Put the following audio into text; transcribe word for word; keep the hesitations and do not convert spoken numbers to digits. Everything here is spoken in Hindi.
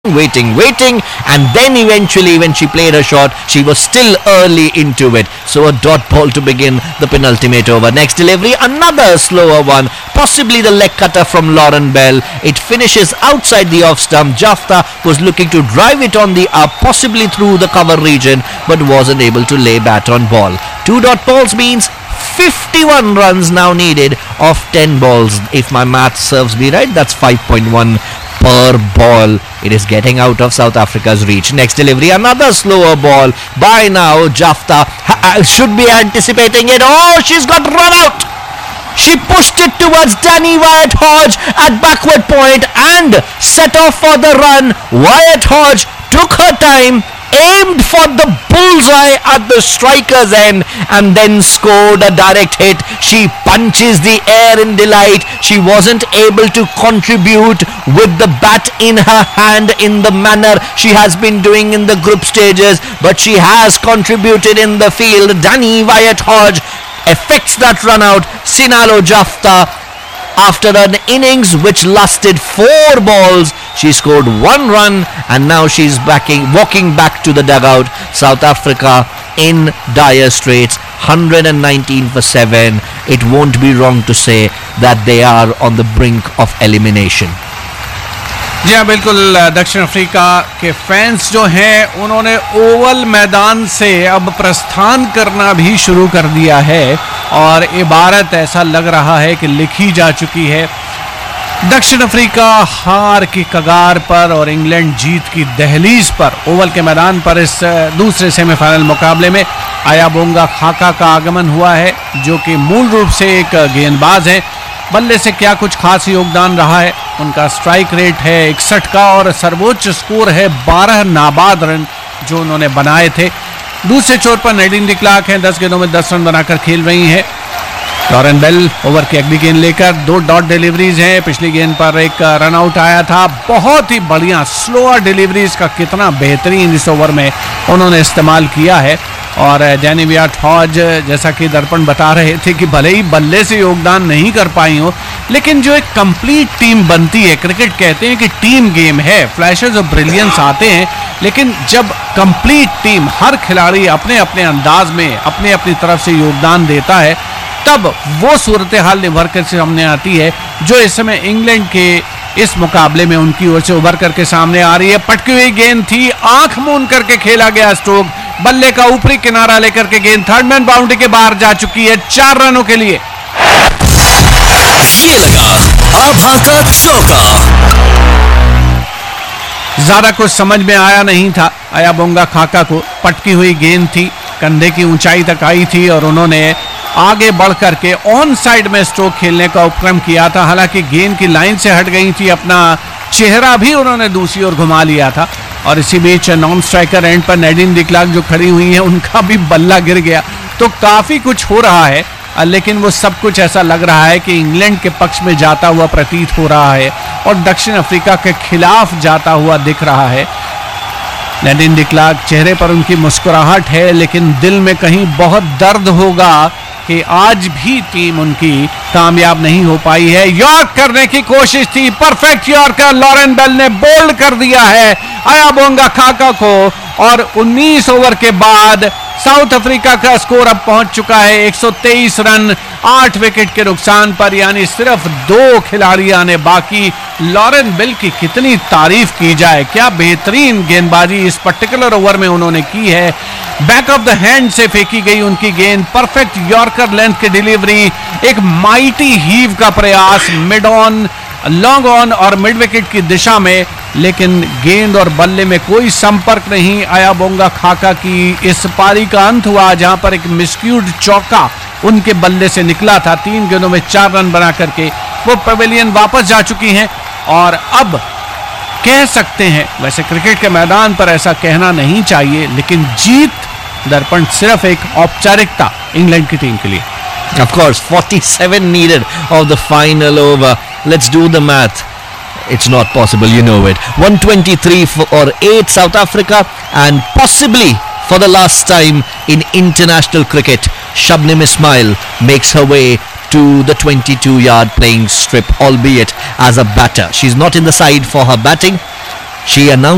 waiting, waiting, and then eventually when she played her shot, she was still early into it. So a dot ball to begin the penultimate over. Next delivery, another slower one, possibly the leg cutter from Lauren Bell. It finishes outside the off stump. Jafta was looking to drive it on the up, possibly through the cover region, but wasn't able to lay bat on ball. Two dot balls means fifty-one runs now needed off ten balls. If my math serves me right, that's five point one per ball. It is getting out of South Africa's reach. Next delivery, another slower ball. By now, Jafta should be anticipating it. Oh, she's got run out. She pushed it towards Danny Wyatt Hodge at backward point and set off for the run. Wyatt Hodge took her time, aimed for the bullseye at the striker's end, and then scored a direct hit. She punches the air in delight. She wasn't able to contribute with the bat in her hand in the manner she has been doing in the group stages, but she has contributed in the field. Danny Wyatt Hodge effects that run out. Sinalo Jafta, after an innings which lasted four balls, she scored one run, and now she's backing, walking back to the dugout. South Africa in dire straits, one hundred nineteen for seven. It won't be wrong to say that they are on the brink of elimination. जी हाँ, बिल्कुल। दक्षिण अफ्रीका के फैंस जो हैं उन्होंने ओवल मैदान से अब प्रस्थान करना भी शुरू कर दिया है और इबारत ऐसा लग रहा है कि लिखी जा चुकी है। दक्षिण अफ्रीका हार की कगार पर और इंग्लैंड जीत की दहलीज पर ओवल के मैदान पर इस दूसरे सेमीफाइनल मुकाबले में अयाबोंगा खाका का आगमन हुआ है, जो कि मूल रूप से एक गेंदबाज हैं। बल्ले से क्या कुछ खास योगदान रहा है। उनका स्ट्राइक रेट है इकसठ का और सर्वोच्च स्कोर है बारह नाबाद रन जो उन्होंने बनाए थे। दूसरे छोर पर नैडिन डी क्लार्क हैं, दस गेंदों में दस रन बनाकर खेल रही हैं। लॉरेन बेल ओवर की अगली गेंद लेकर दो डॉट डिलीवरीज हैं। पिछली गेंद पर एक रन आउट आया था। बहुत ही बढ़िया स्लोअर डिलीवरीज का कितना बेहतरीन इस ओवर में उन्होंने इस्तेमाल किया है। और डैनी वयाट हॉज, जैसा कि दर्पण बता रहे थे कि भले ही बल्ले से योगदान नहीं कर पाई हो, लेकिन जो एक कंप्लीट टीम बनती है, क्रिकेट कहते हैं कि टीम गेम है, फ्लैशेस ऑफ ब्रिलियंस आते हैं, लेकिन जब कंप्लीट टीम हर खिलाड़ी अपने अपने अंदाज में अपने अपनी तरफ से योगदान देता है, तब वो सूरत हाल निभर कर सामने आती है जो इस समय इंग्लैंड के इस मुकाबले में उनकी ओर से उभर करके सामने आ रही है। पटकी हुई गेंद थी, आंख मूंद करके खेला गया स्ट्रोक, बल्ले का ऊपरी किनारा लेकर के गेंद थर्ड मैन बाउंड्री के बाहर जा चुकी है चार रनों के लिए। ये लगा आभा का चौका। ज्यादा कुछ समझ में आया नहीं था अयाबोंगा खाका को। पटकी हुई गेंद थी, कंधे की ऊंचाई तक आई थी और उन्होंने आगे बढ़ करके ऑन साइड में स्ट्रोक खेलने का उपक्रम किया था। हालांकि गेंद की लाइन से हट गई थी, अपना चेहरा भी उन्होंने दूसरी ओर घुमा लिया था। और इसी बीच नॉन स्ट्राइकर एंड पर नैडिन डी क्लार्क जो खड़ी हुई है, उनका भी बल्ला गिर गया। तो काफी कुछ हो रहा है, लेकिन वो सब कुछ ऐसा लग रहा है कि इंग्लैंड के पक्ष में जाता हुआ प्रतीत हो रहा है और दक्षिण अफ्रीका के खिलाफ जाता हुआ दिख रहा है। नैडिन डी क्लार्क, चेहरे पर उनकी मुस्कुराहट है, लेकिन दिल में कहीं बहुत दर्द होगा कि आज भी टीम उनकी कामयाब नहीं हो पाई है। यॉर्क करने की कोशिश थी, परफेक्ट यॉर्कर लॉरेन बेल ने बोल्ड कर दिया है अयाबोंगा खाका को और उन्नीस ओवर के बाद साउथ अफ्रीका का स्कोर अब पहुंच चुका है एक सौ तेईस रन, आठ विकेट के नुकसान पर, यानी सिर्फ दो खिलाड़ी आने बाकी। लॉरेन बेल की कितनी तारीफ की जाए, क्या बेहतरीन गेंदबाजी इस पर्टिकुलर ओवर में उन्होंने की है। बैक ऑफ द हैंड से फेंकी गई उनकी गेंद, परफेक्ट यॉर्कर लेंथ की डिलीवरी, एक माइटी हीव का प्रयास मिड ऑन, लॉन्ग ऑन और मिड विकेट की दिशा में, लेकिन गेंद और बल्ले में कोई संपर्क नहीं। अयाबोंगा खाका की इस पारी का अंत हुआ जहां पर एक मिसक्यूड चौका उनके बल्ले से निकला था। तीन गेंदों में चार रन बना करके वो पवेलियन वापस जा चुकी हैं और अब कह सकते हैं, वैसे क्रिकेट के मैदान पर ऐसा कहना नहीं चाहिए, लेकिन जीत दर्पण सिर्फ एक औपचारिकता इंग्लैंड की टीम के लिए। Of course, forty-seven needed of the final over. Let's do the math. It's not possible, you know it. one twenty-three for eight South Africa, and possibly for the last time in international cricket, Shabnim Ismail makes her way to the twenty-two yard playing strip, albeit as a batter. She's not in the side for her batting. She announced